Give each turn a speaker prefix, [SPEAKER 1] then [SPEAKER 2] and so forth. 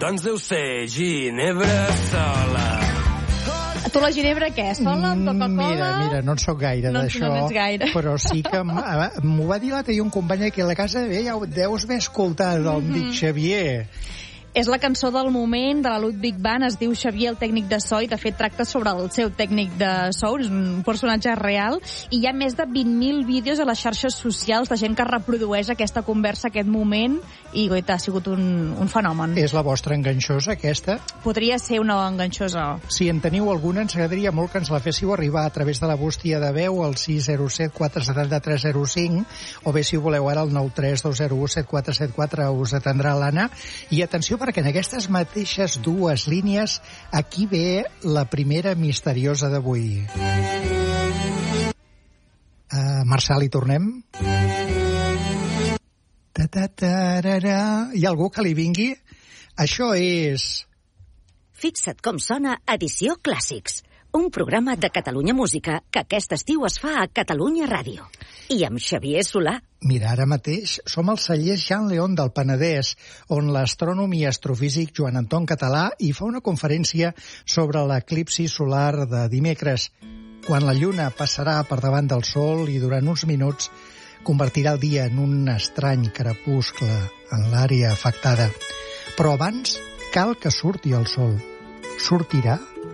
[SPEAKER 1] Doncs deu ser ginebra sola.
[SPEAKER 2] Tu la ginebra què? Sola, amb Coca-Cola?
[SPEAKER 3] Mira, no en soc gaire d'això,
[SPEAKER 2] no ets gaire.
[SPEAKER 3] però sí que m'ho va dir l'altre dia un company que a la casa ja ho deus haver escoltat, el Dic Xavier.
[SPEAKER 2] És la cançó del moment de la Ludwig Band, es diu Xavier, el tècnic de so, i de fet tracta sobre el seu tècnic de so, és un personatge real, i hi ha més de 20.000 vídeos a les xarxes socials de gent que reprodueix aquesta conversa, aquest moment, i guaita, ha sigut un fenomen.
[SPEAKER 3] És la vostra enganxosa, aquesta?
[SPEAKER 2] Podria ser una enganxosa.
[SPEAKER 3] Si en teniu alguna, ens agradaria molt que ens la féssiu arribar a través de la bústia de veu al 607 470 305, o bé, si voleu, ara al 93201 7474 us atendrà l'Anna. I atenció, perquè en aquestes mateixes dues línies aquí ve la primera misteriosa d'avui. Marçal, hi tornem? Hi ha algú que li vingui? Això és...
[SPEAKER 4] Fixa't com sona Edició Clàssics, un programa de Catalunya Música que aquest estiu es fa a Catalunya Ràdio. I amb Xavier Solà.
[SPEAKER 3] Mira, ara mateix som al celler Jean León del Penedès, on l'astrònom i astrofísic Joan Anton Català hi fa una conferència sobre l'eclipsi solar de dimecres, quan la lluna passarà per davant del sol i durant uns minuts convertirà el dia en un estrany crepuscle en l'àrea afectada. Però abans cal que surti el sol. Sortirà?